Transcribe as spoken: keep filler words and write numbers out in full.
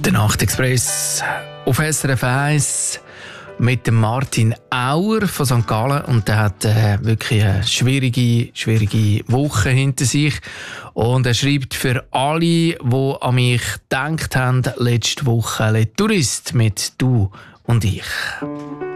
Der Nachtexpress auf S R F eins mit dem Martin Auer von Sankt Gallen. Und der hat äh, wirklich eine schwierige, schwierige Woche hinter sich. Und er schreibt für alle, die an mich gedacht haben, letzte Woche «Le Tourist» mit «Du und ich».